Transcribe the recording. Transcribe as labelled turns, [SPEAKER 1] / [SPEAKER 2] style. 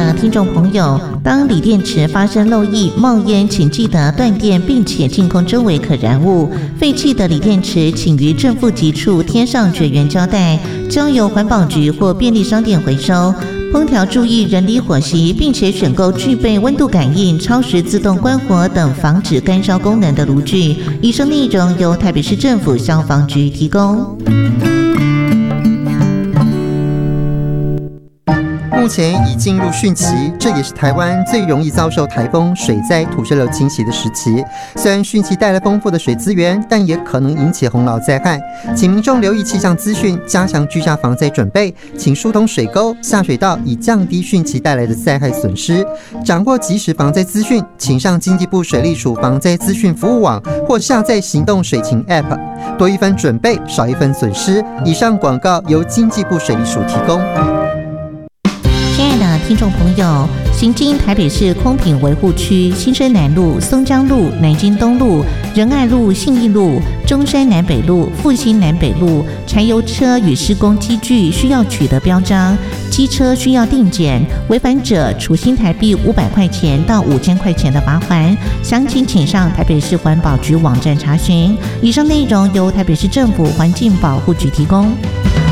[SPEAKER 1] 的听众朋友，当锂电池发生漏液、冒烟，请记得断电，并且净空周围可燃物。废弃的锂电池，请于正负极处贴上绝缘胶带，交由环保局或便利商店回收。烹调注意人离火熄，并且选购具备温度感应、超时自动关火等防止干烧功能的炉具。以上内容由台北市政府消防局提供。
[SPEAKER 2] 目前已进入汛期，这也是台湾最容易遭受台风、水灾、土石流侵袭的时期。虽然汛期带来丰富的水资源，但也可能引起洪涝灾害。请民众留意气象资讯，加强居家防灾准备，请疏通水沟、下水道，以降低汛期带来的灾害损失。掌握即时防灾资讯，请上经济部水利署防灾资讯服务网或下载行动水情 App。多一分准备，少一分损失。以上广告由经济部水利署提供。
[SPEAKER 1] 亲爱的听众朋友，行经台北市空品维护区新生南路、松江路、南京东路、仁爱路、信义路、中山南北路、复兴南北路，柴油车与施工机具需要取得标章，机车需要定检，违反者处新台币500块钱到5000块钱的罚锾。详情请上台北市环保局网站查询。以上内容由台北市政府环境保护局提供。